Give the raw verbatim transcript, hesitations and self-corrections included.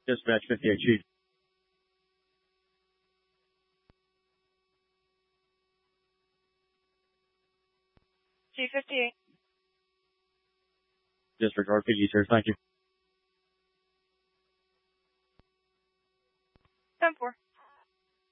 Dispatch fifty-eight, Chief. Chief fifty-eight. District R P G, sir. Thank you. ten four.